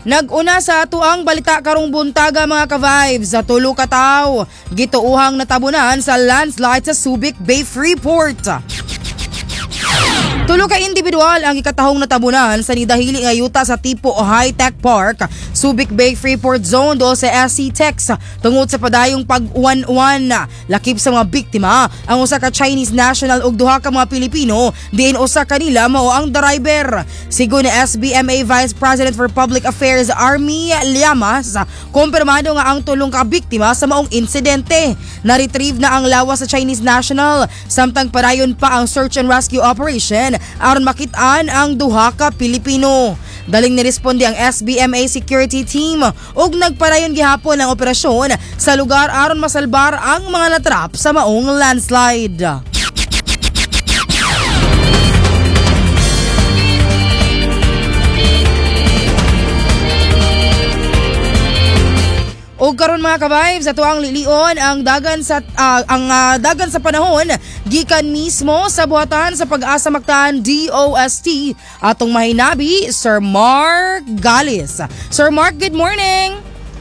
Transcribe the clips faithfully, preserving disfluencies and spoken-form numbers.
Nag-una sa tuang balita karong buntaga mga ka-vibes. Sa tulo ka tawo gituuhang natabunan sa landslide sa Subic Bay Freeport. Tulo ka individual ang ikatahong natabunan sa nidahili nga yuta sa tipo o high-tech park, Subic Bay Freeport Zone do sa S C Tex tungod sa padayong pag-uwan-uwan. Lakip sa mga biktima ang usa ka Chinese national ug duha ka mga Pilipino, diin usa kanila mao ang driver. Sigo ni S B M A Vice President for Public Affairs Army Llamas, kumpirmado nga ang tulong ka biktima sa maong insidente. Na-retrieve na ang lawas sa Chinese national, samtang parayon pa ang search and rescue operation aron makit-an ang duha ka Pilipino. Daling niresponde ang S B M A security team ug nagparayon gihapon ang operasyon sa lugar aron masalbar ang mga natrap sa maong landslide. O karon mga ka-vibes, ato ang lilion ang dagan sa uh, ang uh, dagan sa panahon gikan mismo sa buhatan sa Pag-asa Mactan D O S T atong mahinabi Sir Mark Galis. Sir Mark, good morning.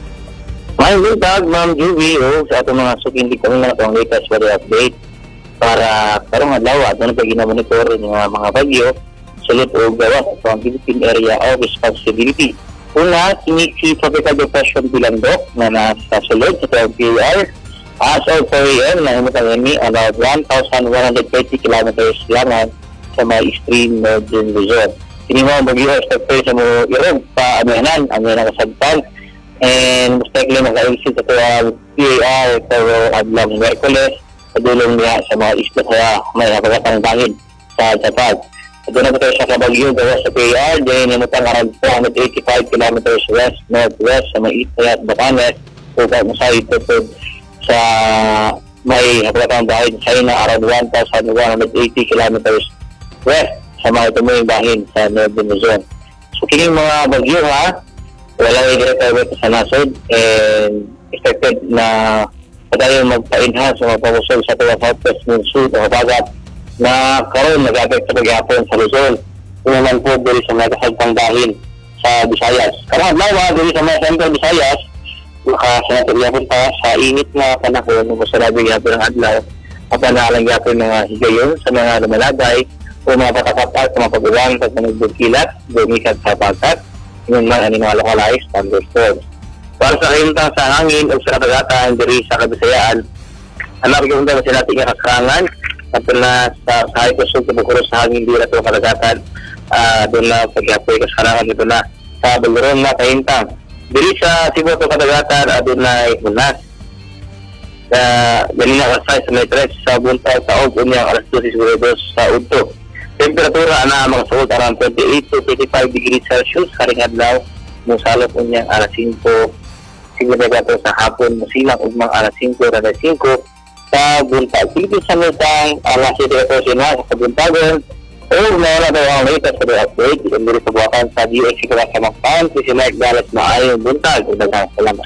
May lutag, Ma'am Juvie, o sa atong mga sukindi kami na itong latest weather update para karong adlaw at ano pa ginamonitor ng mga, mga bagyo sulit o gawas sa Philippine Area of Responsibility. Una, kini si Tropical Depression Bilandok na nasa sulod sa twelve P R. As of four A M, nahimutang ini about one thousand one hundred thirty kilometers langan sa may extreme northern Luzon. Kini mo ang bagyo expected sa mga irog pa amihanan, ang mga nakasagpag. And most likely nag-exit sa twelve P R pero adlang Merkules, padulong niya sa mga isla kaya may hapagatang bangin sa Japag. Doon na po tayo sa Kabagyo, gawa sa P R, din nimutang around four hundred eighty-five kilometers west, northwest sa may Itay at Batanes. Upang masayipot sa may hapagatang bahin sa China around one thousand one hundred eighty kilometers west sa mga tumuyong bahin sa Northern Luzon. So kining mga bagyo ha, wala yung direct away sa nasod and expected na patayo magpa-enhance o magpapusol sa tuwa southwest monsoon o habagat na karon nag-apekto sa paghapon sa Luzon. Kung naman po diri sa mga kasagpang bahin sa Visayas. Karong adlaw diri sa mga Central Visayas, makasanatagyapan pa sa init na panahon ng masalabi yapon ng adlaw at panalang yapon ng higayon sa mga lumalabay o mga patakapat sa mga pag-uwan at mga bugkilat, bumikat sa pagkat, yun man ang mga localized thunderstorms. Para sa kahintang sa hangin o sa katagatan diri sa Kabisayaan, ang napagpunta na sila tingin kasarangan at na sa kahit kusog kumukuros sa hangin dira ito kalagatan uh, doon na pagyapoy kasarangan dito na sa Balurong na kahintang diri sa Cebu ito kalagatan at doon na ipunas uh, ganina kasay sa metres sa buntag sa og unyang alas dos sa udto. Temperatura na mga suot around twenty-eight to thirty-five degrees Celsius karing adlaw musalot unyang alas five siguro gato sa hapon musilang ugmang alas five rada five sa buntag. Pilipin sa mitang alas siete na sa buntagon o nawala daw ang latest sa the update itong diri sa buwakan sa D O S T sa Mactan si Mark Galis maayong buntag. Daghang salamat.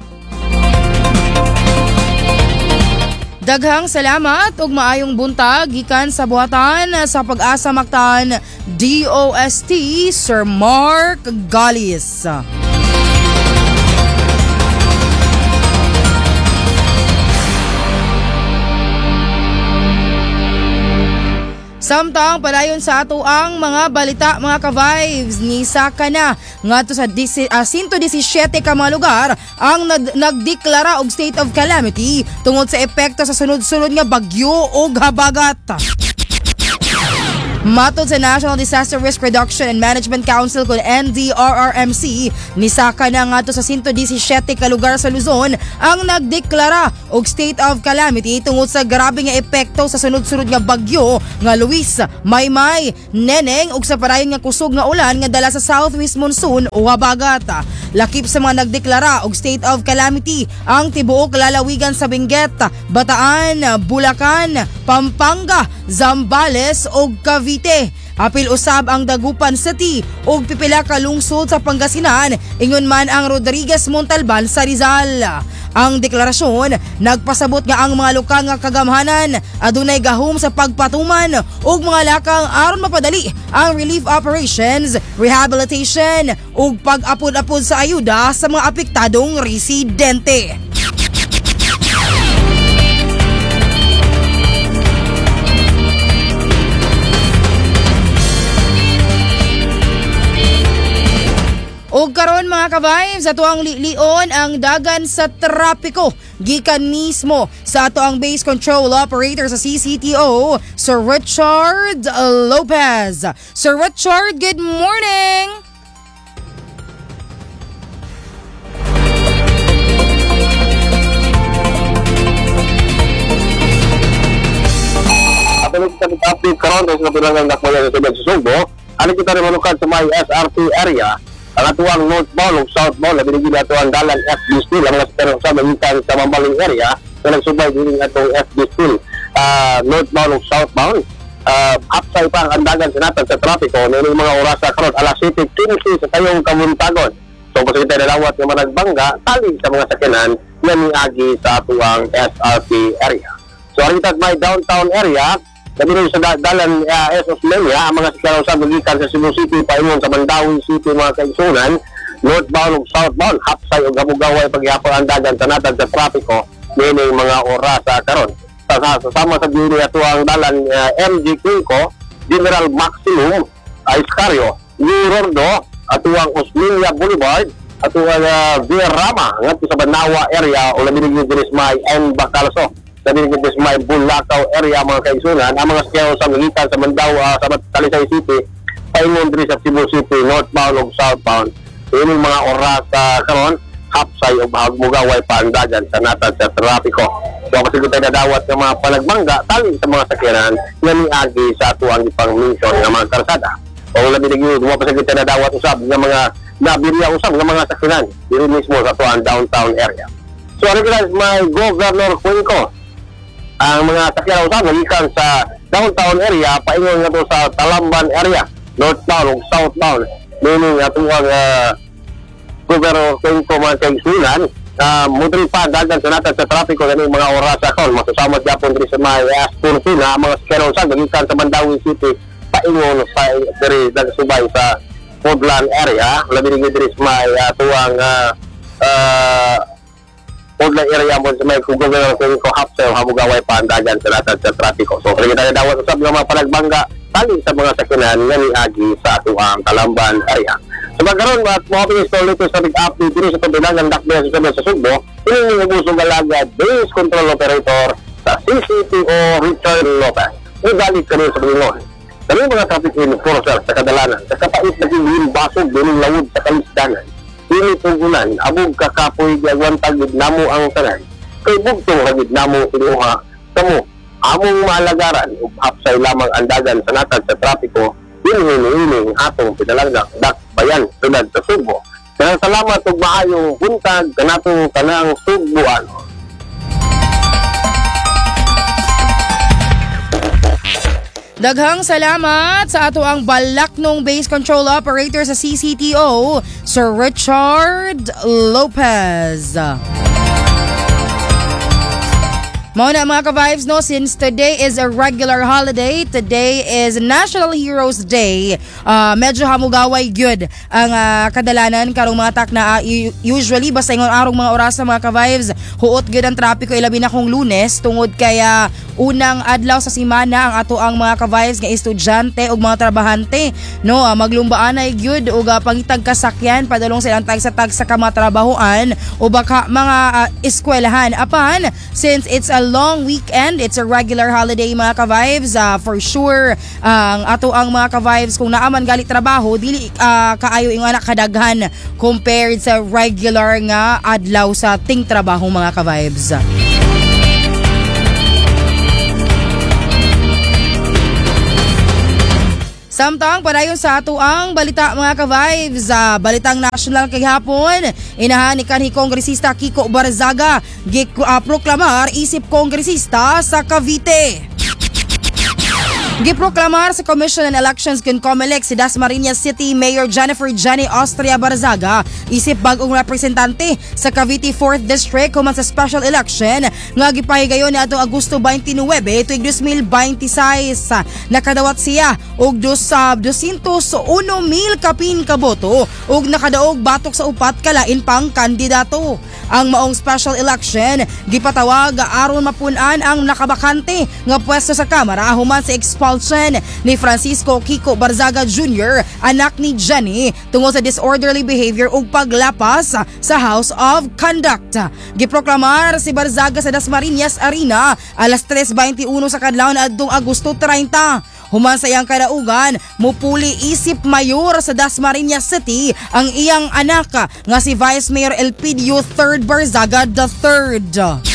Daghang salamat ug maayong buntag gikan sa buhatan sa Pag-asa Mactan D O S T Sir Mark Galis. Samtang padayon sa ato ang mga balita mga ka-vibes, nisaka na ngadto sa uh, one seventeen ka mga lugar ang nag- nagdeklara og state of calamity tungod sa epekto sa sunod-sunod nga bagyo o habagat. Matod sa National Disaster Risk Reduction and Management Council kung N D R R M C, nisaka na nga to sa one seventeen ka lugar sa Luzon ang nagdeklara og state of calamity tungod sa grabe nga epekto sa sunod-sunod nga bagyo nga Luis, Maymay, Neneng ug sa parayon nga kusog nga ulan nga dala sa southwest monsoon o habagat. Lakip sa mga nagdeklara og state of calamity ang tibuok lalawigan sa Benguet, Bataan, Bulacan, Pampanga, Zambales ug Cavite. Apil usab ang Dagupan City ug pipila ka lungsod sa Pangasinan, ingon man ang Rodriguez Montalban sa Rizal. Ang deklarasyon nagpasabot nga ang mga lokal nga kagamhanan adunay gahom sa pagpatuman ug mga lakang aron mapadali ang relief operations, rehabilitation ug pag-apod-apod sa ayuda sa mga apektadong residente. Og karon mga ka-vibes, ato ang lion ang dagan sa trapiko gikan mismo sa ato ang base control operator sa C C T O, Sir Richard Lopez. Sir Richard, good morning! Kami kita update karon sa kabilang nakmaya sa Subo. Ano kita rin manukad sa may S R T area. Ang atuang northbound ug southbound labi gid ato ang dalan F D Steel ang nasper sa magikan sa Mambaling area na nagsubay dili atong F D Steel uh, northbound ug southbound uh, upside pa ang andagan sa natan sa trapiko ni mga oras sa karon alas siyete quince sa tayong kabuntagon. So kung kita dalawat nga managbangga tali sa mga sakyanan nga niagi sa atuang S R T area. So ari kita may downtown area labi rin sa dalan uh, S. Osmeña, ang mga sakyanan sa magikan sa Cebu City paingon sa Mandawi City mga kaigsunan, northbound ug southbound, hapsay ug hamugaway pagyapon ang dagan sa natad sa trapiko nining mga oras sa karon. Sa sama sa diri ato ang dalan uh, M G Quinco, General Maximum, uh, Iscario, New Rondo, ato ang Osmeña Boulevard, ato ang uh, Villarama ngadto sa Banawa area o labi rin diri sa may N. Bacalso. Sabi ng sa may Bulacau area mga kaigsunan, ang mga sakyanan sa magikan sa Mandaw, uh, sa Talisay City, paingon diri sa Cebu City, northbound ug southbound. So yun mga oras sa uh, karon, hapsay ug mugaway pa ang dagan sa natad sa trapiko. So kasi kita nadawat ng mga panagbangga, tali sa mga sakyanan, nga niagi sa ato ang ipang mission ng mga karsada. O labi na yun, mga pasagita nadawat usab ng mga nabirya usab ng mga sakyanan, diri mismo sa ato ang downtown area. So ano kita may Governor Cuenco, ang mga sakyanan usab nagikan sa downtown area paingon nga to sa Talamban area, northbound ug southbound. Meaning atong ang uh, Governor Cuenco man kay sunan, uh, mudri pa dagan sa natad sa trapiko ganing mga oras sa karon masusama gyapon diri sa may Asturfina ang mga sakyanan usab nagikan sa Mandawi City paingon sa diri nagsubay sa Podlan area, labi diri sa may atuang uh, uh, Podlan area mo sa may Governor Cuenco hapsay hamugaway pa ang dagan sa natad sa trapiko. So kaya tayo dawat usab nga mga panagbangga tali sa mga sakyanan nga niagi sa atuang Talamban area. So magkaroon at mga pinistol nito sa big-update dito sa kabilangan dakbaya sa sabi sa Sugbo, ining nabusong galaga base control operator sa C C T O Richard Lopez. Nagalit kami sa Panginoon. Kami mga traffic enforcer sa kadalanan, sa kapait na kiling basog bining lawod sa kalisdanan. Dili tugunan, abog kakapoy gagwan tagid namo ang tanan. Kay bugtong ragid namo inuha kamo among malagaran ug hapsay lamang andagan sa natad sa trapiko. Hinihiling atong pinalagdak dakbayan tulad sa Sugbo. Kaya salamat ug maayong buntag kanatong kanang Sugboan. Daghang salamat sa ato ang balaknong base control operator sa C C T O, Sir Richard Lopez. Mao na mga ka-vibes no, since today is a regular holiday, today is National Heroes Day, uh, medyo hamugaway gyud ang uh, kadalanan karong mga tak na uh, usually basta ingon arong mga oras sa mga ka-vibes, huot gyud ang trapiko ilabi na kung Lunes tungod kaya unang adlaw sa semana ang ato ang mga ka-vibes nga estudyante ug mga trabahante no, uh, maglumbaan ay gyud ug uh, pangitag kasakyan padulong silang tag sa tag sa kamatrabahoan o baka mga uh, eskwelahan apan since it's a long weekend, it's a regular holiday mga ka-vibes, uh, for sure ang uh, ato ang mga ka-vibes kung naaman gali trabaho dili uh, kaayo ing anak kadaghan compared sa regular nga adlaw sa ting trabaho mga ka-vibes. Samtang padayon sa ato ang balita mga ka-vibes, uh, balitang national kagihapon, inahan ni kanhi Kongresista Kiko Barzaga gi uh, proklamar isip kongresista sa Cavite. Giproklamar sa Commission on Elections kung COMELEC si Dasmariñas City Mayor Jennifer Jenny Austria Barzaga isip bagong representante sa Cavite fourth District human sa special election nga gipahigayon ni atong Agosto twenty-nine tuig twenty twenty-six. Nakadawat siya og dos sa two hundred one mil kapin ka boto ug nakadaog batok sa upat ka lain pang kandidato. Ang maong special election gipatawag aron mapun-an ang nakabakante nga pwesto sa Kamara human sa expulsion ni Francisco Kiko Barzaga Junior anak ni Jenny tungod sa disorderly behavior ug paglapas sa House of Conduct. Giproklamar si Barzaga sa Dasmariñas Arena alas tres twenty-one sa kadlawon adtong Agosto thirty. Human sa iyang kadaugan, mupuli isip mayor sa Dasmariñas City ang iyang anak nga si Vice Mayor Elpidio third Barzaga the third.